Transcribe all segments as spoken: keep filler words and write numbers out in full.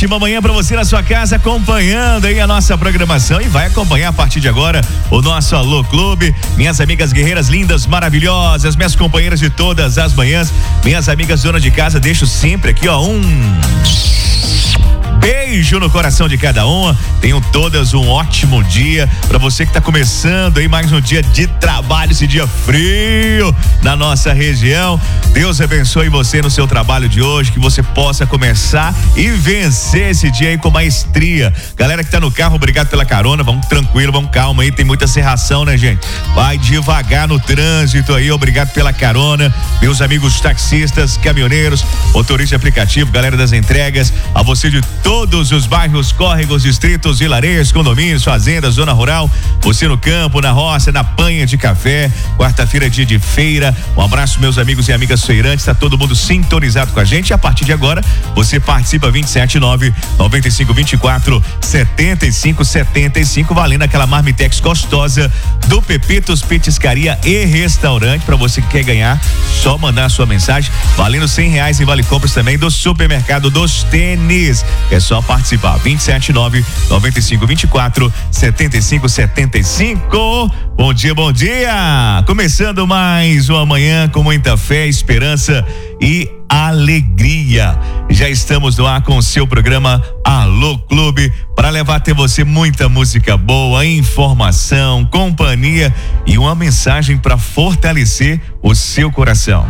ótima manhã para você na sua casa, acompanhando aí a nossa programação e vai acompanhar a partir de agora o nosso Alô Clube. Minhas amigas guerreiras lindas, maravilhosas, minhas companheiras de todas as manhãs, minhas amigas donas de casa, deixo sempre aqui, ó, um beijo no coração de cada uma. Tenham todas um ótimo dia. Para você que está começando aí mais um dia de trabalho, esse dia frio na nossa região. Deus abençoe você no seu trabalho de hoje, que você possa começar e vencer esse dia aí com maestria. Galera que tá no carro, obrigado pela carona. Vamos tranquilo, vamos calma aí. Tem muita serração, né, gente? Vai devagar no trânsito aí. Obrigado pela carona. Meus amigos taxistas, caminhoneiros, motorista de aplicativo, galera das entregas, a você de todos os bairros, córregos, distritos, vilarejos, condomínios, fazendas, zona rural, você no campo, na roça, na panha de café. Quarta-feira é dia de feira. Um abraço, meus amigos e amigas feirantes, tá todo mundo sintonizado com a gente. E a partir de agora, você participa vinte e sete nove, noventa e cinco, vinte e quatro, setenta e cinco, setenta e cinco, valendo aquela marmitex gostosa do Pepitos Petiscaria e Restaurante. Para você que quer ganhar, só mandar a sua mensagem, valendo cem reais em vale compras também do Supermercado dos Tênis. É só participar, vinte e sete nove, noventa e cinco, vinte e quatro, setenta e cinco, setenta e cinco. Bom dia, bom dia! Começando mais uma manhã com muita fé, esperança e alegria. Já estamos no ar com o seu programa Alô Clube, para levar até você muita música boa, informação, companhia e uma mensagem para fortalecer o seu coração.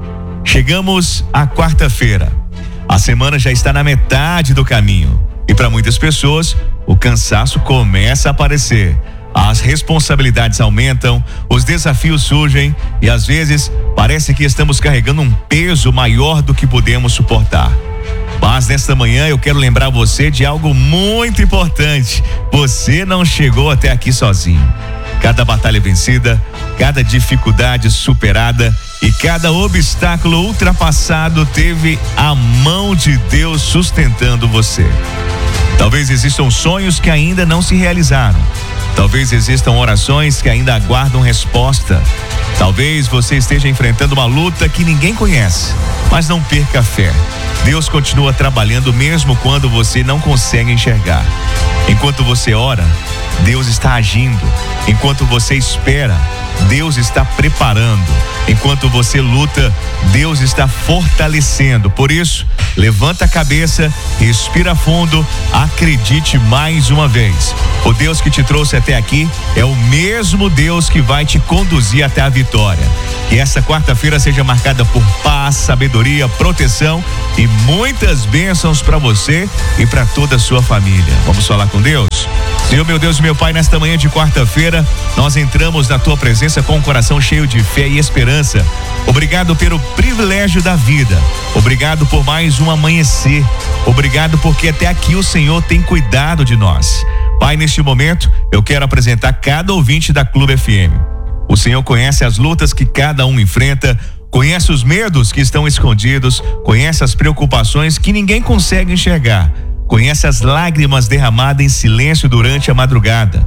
Chegamos à quarta-feira. A semana já está na metade do caminho e para muitas pessoas o cansaço começa a aparecer. As responsabilidades aumentam, os desafios surgem e às vezes parece que estamos carregando um peso maior do que podemos suportar. Mas nesta manhã eu quero lembrar você de algo muito importante. Você não chegou até aqui sozinho. Cada batalha vencida, cada dificuldade superada e cada obstáculo ultrapassado teve a mão de Deus sustentando você. Talvez existam sonhos que ainda não se realizaram. Talvez existam orações que ainda aguardam resposta. Talvez você esteja enfrentando uma luta que ninguém conhece, mas não perca a fé. Deus continua trabalhando mesmo quando você não consegue enxergar. Enquanto você ora, Deus está agindo. Enquanto você espera, Deus está preparando. Enquanto você luta, Deus está fortalecendo. Por isso, levanta a cabeça, respira fundo, acredite mais uma vez. O Deus que te trouxe até aqui é o mesmo Deus que vai te conduzir até a vitória. Que essa quarta-feira seja marcada por paz, sabedoria, proteção e muitas bênçãos para você e para toda a sua família. Vamos falar com Deus? Senhor, meu Deus e meu Pai, nesta manhã de quarta-feira, nós entramos na tua presença com um coração cheio de fé e esperança. Obrigado pelo privilégio da vida. Obrigado por mais um amanhecer. Obrigado porque até aqui o Senhor tem cuidado de nós. Pai, neste momento, eu quero apresentar cada ouvinte da Clube F M. O Senhor conhece as lutas que cada um enfrenta, conhece os medos que estão escondidos, conhece as preocupações que ninguém consegue enxergar. Conhece as lágrimas derramadas em silêncio durante a madrugada.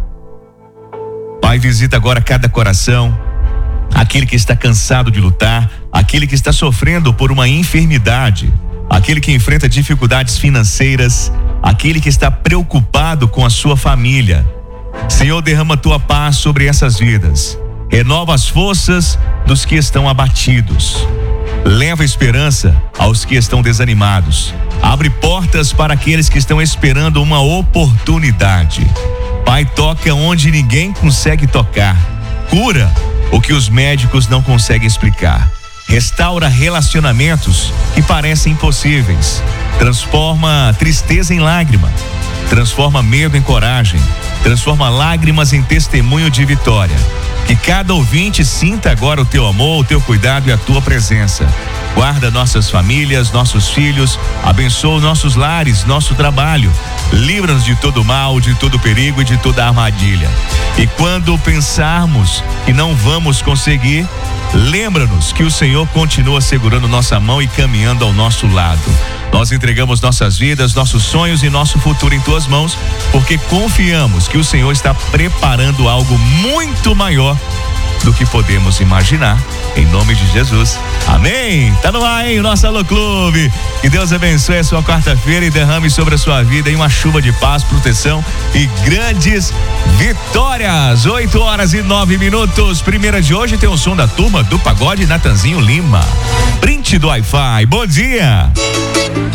Pai, visita agora cada coração, aquele que está cansado de lutar, aquele que está sofrendo por uma enfermidade, aquele que enfrenta dificuldades financeiras, aquele que está preocupado com a sua família. Senhor, derrama tua paz sobre essas vidas. Renova as forças dos que estão abatidos. Leva esperança aos que estão desanimados. Abre portas para aqueles que estão esperando uma oportunidade. Pai, toca onde ninguém consegue tocar. Cura o que os médicos não conseguem explicar. Restaura relacionamentos que parecem impossíveis. Transforma tristeza em lágrima. Transforma medo em coragem. Transforma lágrimas em testemunho de vitória. Que cada ouvinte sinta agora o teu amor, o teu cuidado e a tua presença. Guarda nossas famílias, nossos filhos, abençoa nossos lares, nosso trabalho. Livra-nos de todo mal, de todo perigo e de toda armadilha. E quando pensarmos que não vamos conseguir, lembra-nos que o Senhor continua segurando nossa mão e caminhando ao nosso lado. Nós entregamos nossas vidas, nossos sonhos e nosso futuro em tuas mãos, porque confiamos que o Senhor está preparando algo muito maior do que podemos imaginar. Em nome de Jesus. Amém. Tá no ar, hein? O nosso Alô Clube. Que Deus abençoe a sua quarta-feira e derrame sobre a sua vida em uma chuva de paz, proteção e grandes vitórias. oito horas e nove minutos. Primeira de hoje tem o som da turma do Pagode Natanzinho Lima. Print do Wi-Fi. Bom dia.